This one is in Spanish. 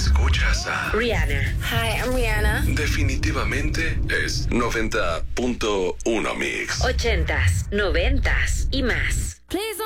Escuchas a Rihanna. Hi, I'm Rihanna. Definitivamente es 90.1 Mix. 80s, 90s y más. Please